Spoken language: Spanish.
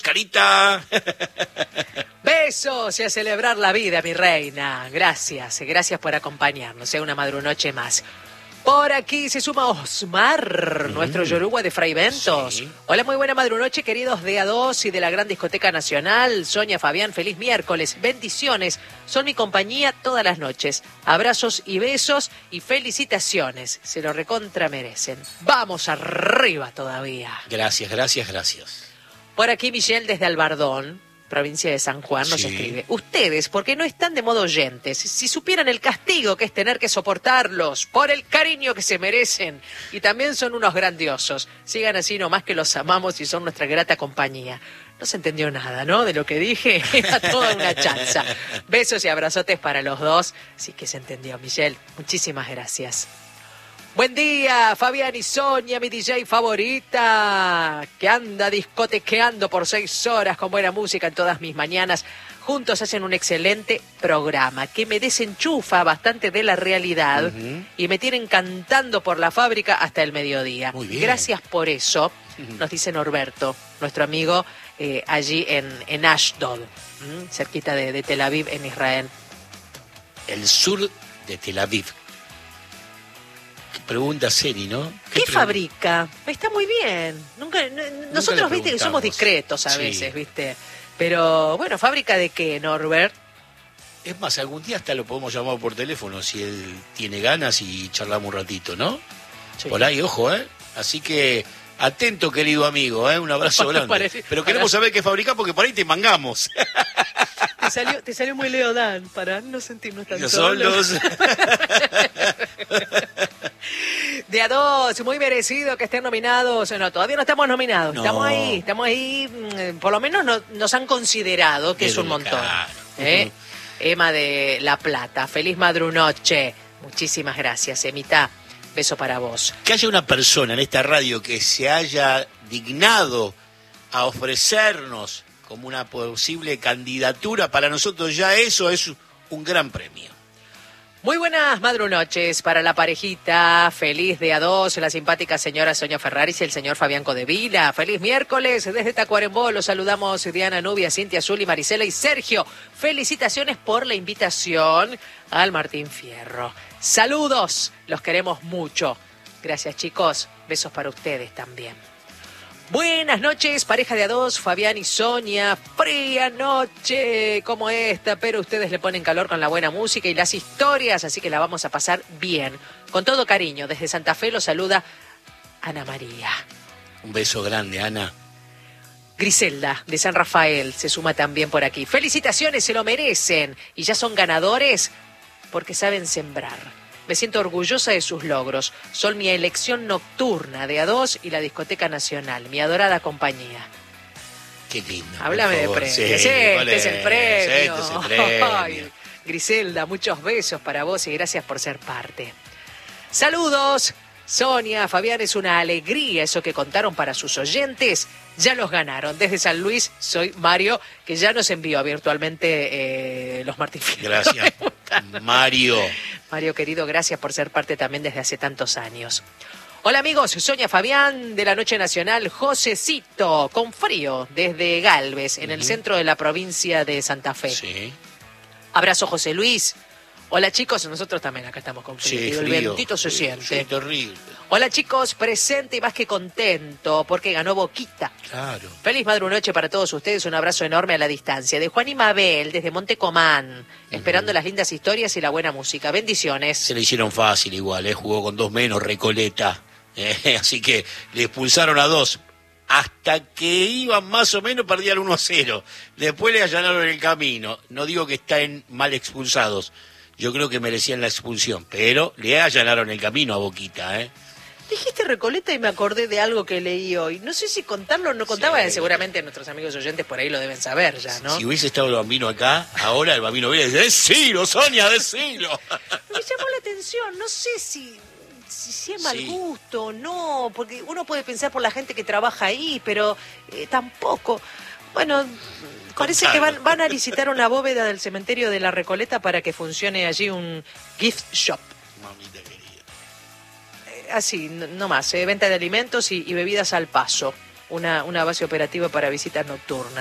Carita. Besos y a celebrar la vida, mi reina. Gracias por acompañarnos. Una madrunoche más. Por aquí se suma Osmar, nuestro yoruba de Fray Bentos. Sí. Hola, muy buena madrunoche, queridos de A2 y de la Gran Discoteca Nacional. Sonia, Fabián, feliz miércoles. Bendiciones. Son mi compañía todas las noches. Abrazos y besos y felicitaciones. Se lo recontra merecen. Vamos arriba todavía. Gracias. Por aquí Michelle desde Albardón, provincia de San Juan, nos escribe. Ustedes, porque no están de modo oyentes, si supieran el castigo que es tener que soportarlos por el cariño que se merecen, y también son unos grandiosos. Sigan así nomás, que los amamos y son nuestra grata compañía. No se entendió nada, ¿no? De lo que dije, era toda una chanza. Besos y abrazotes para los dos. Sí que se entendió, Michelle. Muchísimas gracias. Buen día, Fabián y Sonia, mi DJ favorita, que anda discotequeando por 6 horas con buena música en todas mis mañanas. Juntos hacen un excelente programa que me desenchufa bastante de la realidad y me tienen cantando por la fábrica hasta el mediodía. Muy bien. Gracias por eso, nos dice Norberto, nuestro amigo allí en Ashdod, cerquita de Tel Aviv, en Israel. El sur de Tel Aviv. Pregunta Seri, ¿no? ¿Qué fabrica? Está muy bien. Nosotros, viste, que somos discretos a veces, viste. Pero, bueno, ¿fábrica de qué, Norbert? Es más, algún día hasta lo podemos llamar por teléfono si él tiene ganas y charlamos un ratito, ¿no? Sí. Por ahí, ojo, ¿eh? Así que, atento, querido amigo, ¿eh? Un abrazo grande. Pero queremos saber qué fabrica porque por ahí te mangamos. Te salió muy Leodán, para no sentirnos tan solos. De A2, muy merecido que estén nominados. No, todavía no estamos nominados. No. Estamos ahí. Por lo menos nos han considerado, que es un montón. Emma de La Plata, feliz madrunoche. Muchísimas gracias, Emita. Beso para vos. Que haya una persona en esta radio que se haya dignado a ofrecernos como una posible candidatura, para nosotros ya eso es un gran premio. Muy buenas madrunoches para la parejita feliz de A2, la simpática señora Sonia Ferraris y el señor Fabián Codevila. Feliz miércoles desde Tacuarembó. Los saludamos Diana, Nubia, Cintia, Zuli, Marisela y Sergio. Felicitaciones por la invitación al Martín Fierro. Saludos, los queremos mucho. Gracias, chicos. Besos para ustedes también. Buenas noches, pareja de A2, Fabián y Sonia. Fría noche como esta, pero ustedes le ponen calor con la buena música y las historias, así que la vamos a pasar bien. Con todo cariño, desde Santa Fe los saluda Ana María. Un beso grande, Ana. Griselda, de San Rafael, se suma también por aquí. Felicitaciones, se lo merecen. Y ya son ganadores porque saben sembrar. Me siento orgullosa de sus logros. Son mi elección nocturna de A2 y la Discoteca Nacional, mi adorada compañía. Qué lindo. Háblame de premios. Sí, este es el premio. Este es el premio. Ay, Griselda, muchos besos para vos y gracias por ser parte. Saludos. Sonia, Fabián, es una alegría eso que contaron para sus oyentes. Ya los ganaron. Desde San Luis, soy Mario, que ya nos envió virtualmente los Martín Fierro. Gracias, Mario. Mario, querido, gracias por ser parte también desde hace tantos años. Hola, amigos. Sonia, Fabián, de la Noche Nacional. Josecito, con frío, desde Galvez, en el centro de la provincia de Santa Fe. Sí. Abrazo, José Luis. Hola, chicos, nosotros también acá estamos con frío. Sí, el vientito se siente. Sí, terrible. Hola, chicos, presente y más que contento porque ganó Boquita. Claro. Feliz madrunoche para todos ustedes, un abrazo enorme a la distancia. De Juan y Mabel, desde Montecomán, esperando las lindas historias y la buena música. Bendiciones. Se le hicieron fácil igual, jugó con 2 menos, Recoleta. Así que le expulsaron a 2. Hasta que iban más o menos, perdían 1-0. Después le allanaron el camino. No digo que estén mal expulsados. Yo creo que merecían la expulsión, pero le allanaron el camino a Boquita, Dijiste Recoleta y me acordé de algo que leí hoy. No sé si contarlo o no contaba, sí. Seguramente nuestros amigos oyentes por ahí lo deben saber ya, ¿no? Si hubiese estado el Bambino acá, ahora el Bambino viene y dice, ¡decilo, Sonia, decilo! Me llamó la atención, no sé si es mal gusto o no, porque uno puede pensar por la gente que trabaja ahí, pero tampoco. Bueno, parece que van a licitar una bóveda del cementerio de la Recoleta para que funcione allí un gift shop. Mamita querida. Así, no más, venta de alimentos y bebidas al paso. una base operativa para visitas nocturnas.